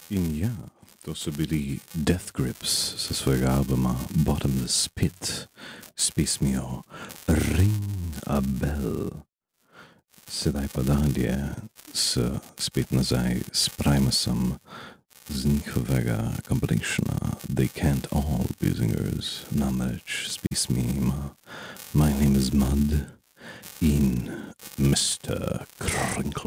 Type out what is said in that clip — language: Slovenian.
In ja, to so bili Death Grips sa svojega albuma Bottomless Pit s pesmijo Ring a Bell. Sedaj pa dalje spet nazaj s Primusom z njihovega compilationa They Can't All Be Singers, namreč s pesmima My Name is Mud in Mr. Crinkle.